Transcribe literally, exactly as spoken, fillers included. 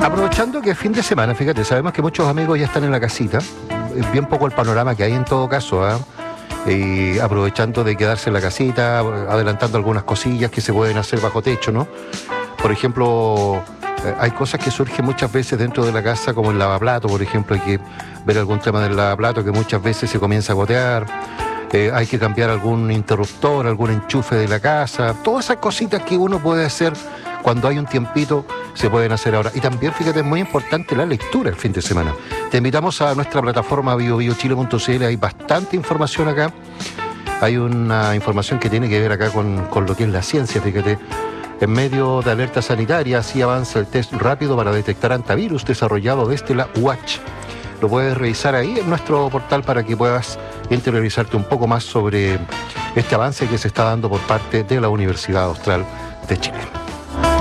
Aprovechando que es fin de semana, fíjate, sabemos que muchos amigos ya están en la casita, es bien poco el panorama que hay en todo caso, ¿eh? Y aprovechando de quedarse en la casita, adelantando algunas cosillas que se pueden hacer bajo techo, ¿no? Por ejemplo, eh, hay cosas que surgen muchas veces dentro de la casa, como el lavaplato, por ejemplo, hay que ver algún tema del lavaplato que muchas veces se comienza a gotear, eh, hay que cambiar algún interruptor, algún enchufe de la casa, todas esas cositas que uno puede hacer cuando hay un tiempito, se pueden hacer ahora. Y también, fíjate, es muy importante la lectura el fin de semana. Te invitamos a nuestra plataforma bio bio chile punto c l, hay bastante información acá. Hay una información que tiene que ver acá con, con lo que es la ciencia, fíjate. En medio de alerta sanitaria, así avanza el test rápido para detectar antivirus desarrollado desde la U H. Lo puedes revisar ahí en nuestro portal para que puedas interiorizarte un poco más sobre este avance que se está dando por parte de la Universidad Austral de Chile.